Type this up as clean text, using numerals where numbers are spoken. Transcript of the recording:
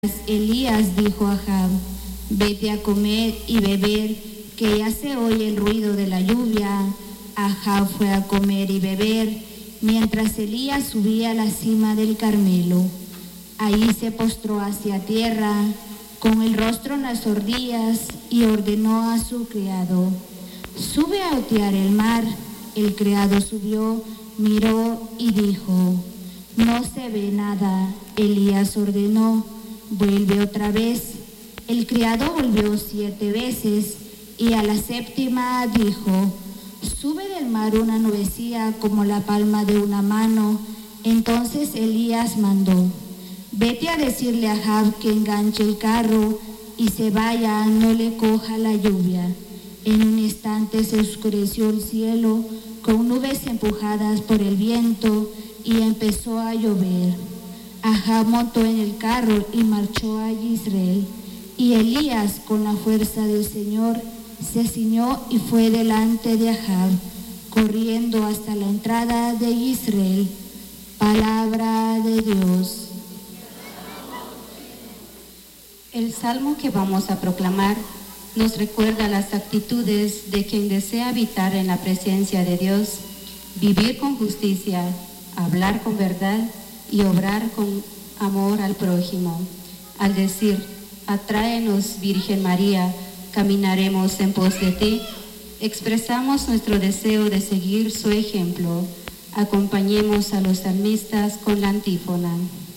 Elías dijo a Ahab: vete a comer y beber, que ya se oye el ruido de la lluvia. Ahab fue a comer y beber, mientras Elías subía a la cima del Carmelo. Ahí se postró hacia tierra, con el rostro en las rodillas, y ordenó a su criado: sube a otear el mar. El criado subió, miró y dijo: no se ve nada. Elías ordenó: vuelve otra vez. El criado volvió 7 veces, y a la 7ª dijo: sube del mar una nubecilla como la palma de una mano. Entonces Elías mandó: vete a decirle a Ahab que enganche el carro y se vaya, no le coja la lluvia. En un instante se oscureció el cielo con nubes empujadas por el viento y empezó a llover. Ahab montó en el carro y marchó a Jezreel, y Elías, con la fuerza del Señor, se ciñó y fue delante de Ahab, corriendo hasta la entrada de Jezreel. Palabra de Dios. El salmo que vamos a proclamar nos recuerda las actitudes de quien desea habitar en la presencia de Dios, vivir con justicia, hablar con verdad y obrar con amor al prójimo. Al decir: atráenos, Virgen María, caminaremos en pos de ti, expresamos nuestro deseo de seguir su ejemplo. Acompañemos a los salmistas con la antífona.